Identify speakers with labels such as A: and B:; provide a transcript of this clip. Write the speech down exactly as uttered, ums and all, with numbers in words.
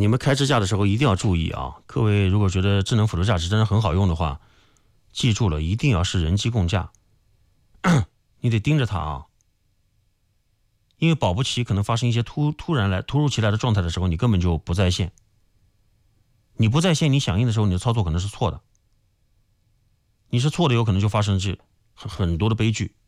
A: 你们开支架的时候一定要注意啊！各位如果觉得智能辅助驾驶真的很好用的话，记住了，一定要是人机共驾，你得盯着它啊，因为保不齐可能发生一些突突然来突如其来的状态的时候，你根本就不在线。你不在线，你响应的时候，你的操作可能是错的，你是错的，有可能就发生这很很多的悲剧。